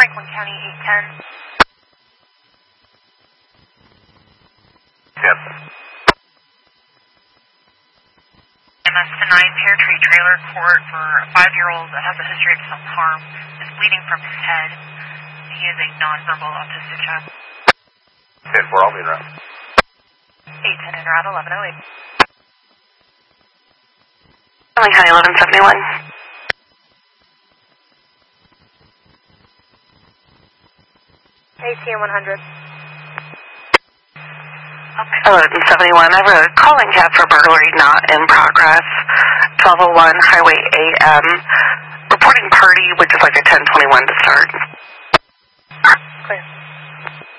Franklin County 810. Yes. MS denied Pear Tree Trailer Court for a 5-year-old that has a history of self-harm, is bleeding from his head. He is a nonverbal autistic child. 10-4, I'll be around. 810 en route, 1108. Franklin County 1171. ATM 100. 1171. I have a calling cab for burglary not in progress. 1201 Highway AM. Reporting party, which is like a 1021 to start. Clear.